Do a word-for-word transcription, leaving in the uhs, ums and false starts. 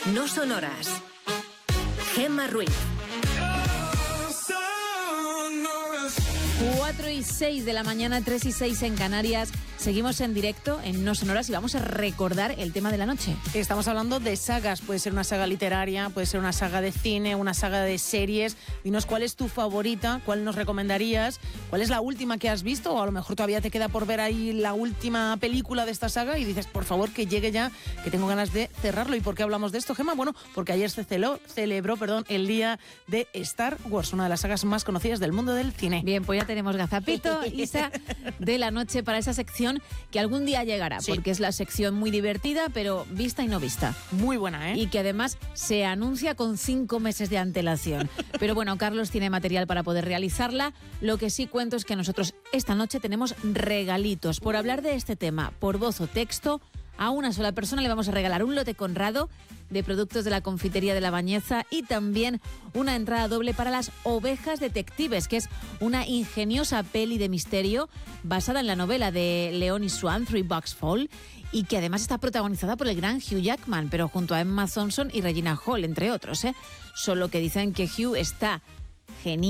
No Sonoras. Gemma Ruiz. cuatro y seis de la mañana, tres y seis en Canarias. Seguimos en directo en No Sonoras y vamos a recordar el tema de la noche. Estamos hablando de sagas. Puede ser una saga literaria, puede ser una saga de cine, una saga de series. Dinos cuál es tu favorita, cuál nos recomendarías, cuál es la última que has visto, o a lo mejor todavía te queda por ver ahí la última película de esta saga y dices, por favor, que llegue ya, que tengo ganas de cerrarlo. ¿Y por qué hablamos de esto, Gemma? Bueno, porque ayer se celebró, celebró perdón, el día de Star Wars, una de las sagas más conocidas del mundo del cine. Bien, pues ya tenemos gazapito, Isa, de la noche para esa sección que algún día llegará, sí, porque es la sección muy divertida, pero vista y no vista. Muy buena, ¿eh? Y que además se anuncia con cinco meses de antelación. Pero bueno, Carlos tiene material para poder realizarla. Lo que sí cuento es que nosotros esta noche tenemos regalitos. Por hablar de este tema, por voz o texto, a una sola persona le vamos a regalar un lote Conrado de productos de la confitería de La Bañeza y también una entrada doble para Las Ovejas Detectives, que es una ingeniosa peli de misterio basada en la novela de Leonie Swan, Three Bucks Fall, y que además está protagonizada por el gran Hugh Jackman, pero junto a Emma Thompson y Regina Hall, entre otros, ¿eh? Solo que dicen que Hugh está genial.